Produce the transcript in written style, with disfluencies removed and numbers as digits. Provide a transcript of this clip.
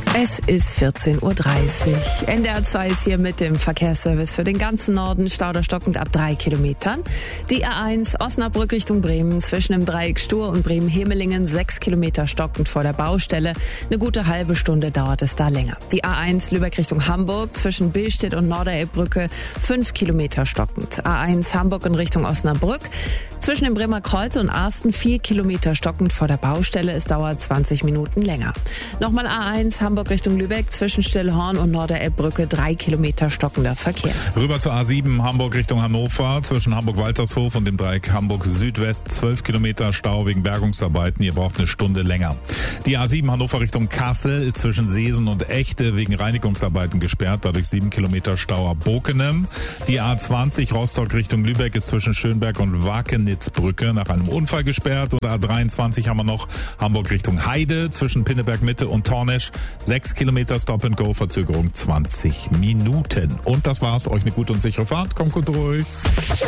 Es ist 14.30 Uhr. NDR 2 ist hier mit dem Verkehrsservice für den ganzen Norden. Stauder stockend ab 3 Kilometern. Die A1 Osnabrück Richtung Bremen zwischen dem Dreieck Stur und Bremen-Hemelingen 6 Kilometer stockend vor der Baustelle. Eine gute halbe Stunde dauert es da länger. Die A1 Lübeck Richtung Hamburg zwischen Billstedt und Norderelbbrücke 5 Kilometer stockend. A1 Hamburg in Richtung Osnabrück zwischen dem Bremer Kreuz und Arsten 4 Kilometer stockend vor der Baustelle. Es dauert 20 Minuten länger. Nochmal A1 Hamburg Richtung Lübeck zwischen Stillhorn und Norderelbbrücke 3 Kilometer stockender Verkehr. Rüber zur A7 Hamburg Richtung Hannover zwischen Hamburg-Waltershof und dem Dreieck Hamburg Südwest 12 Kilometer Stau wegen Bergungsarbeiten. Ihr braucht eine Stunde länger. Die A7 Hannover Richtung Kassel ist zwischen Seesen und Echte wegen Reinigungsarbeiten gesperrt. Dadurch 7 Kilometer Stau ab Bokenem. Die A20 Rostock Richtung Lübeck ist zwischen Schönberg und Wakenitzbrücke nach einem Unfall gesperrt. Und A23 haben wir noch Hamburg Richtung Heide zwischen Pinneberg Mitte und Tornesch 6 Kilometer Stop-and-Go, Verzögerung 20 Minuten. Und das war's. Euch eine gute und sichere Fahrt. Kommt gut durch.